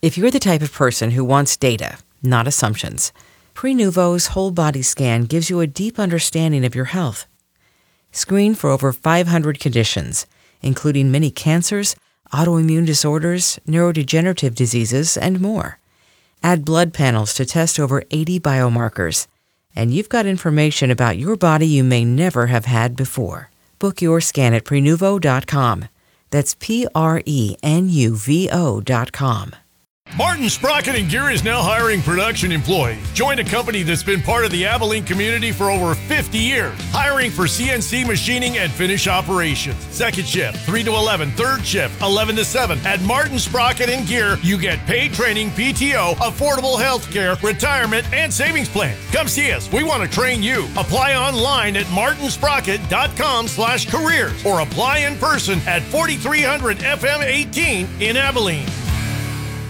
If you're the type of person who wants data, not assumptions, Prenuvo's whole body scan gives you a deep understanding of your health. Screen for over 500 conditions, including many cancers, autoimmune disorders, neurodegenerative diseases, and more. Add blood panels to test over 80 biomarkers, and you've got information about your body you may never have had before. Book your scan at Prenuvo.com. That's Prenuvo.com. Martin Sprocket and Gear is now hiring production employees. Join a company that's been part of the Abilene community for over 50 years. Hiring for CNC machining and finish operations. Second shift, 3 to 11. Third shift, 11 to 7. At Martin Sprocket and Gear, you get paid training, PTO, affordable health care, retirement, and savings plans. Come see us. We want to train you. Apply online at martinsprocket.com/careers or apply in person at 4300 FM 18 in Abilene.